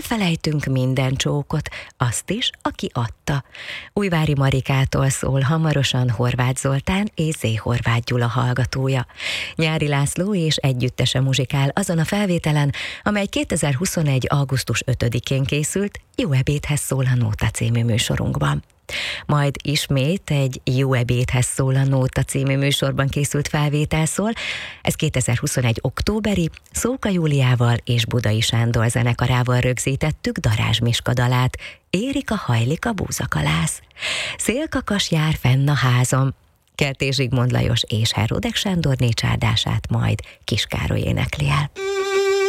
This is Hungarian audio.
elfelejtünk minden csókot, azt is, aki adta. Újvári Marikától szól hamarosan Horváth Zoltán és Zé Horváth Gyula hallgatója. Nyári László és együttese muzsikál azon a felvételen, amely 2021. augusztus 5-én készült Jó ebédhez szól a Nóta című műsorunkban. Majd ismét egy Jó ebédhez szól a Nóta című műsorban készült felvétel szól. Ez 2021. októberi, Szóka Júliával és Budai Sándor zenekarával rögzítettük Darázs Miska dalát, Érik a hajlik a búzakalász. Szélkakas jár fenn a házam. Kertész Zsigmond Lajos és Heródek Sándorné csárdását majd Kis Károly énekli el.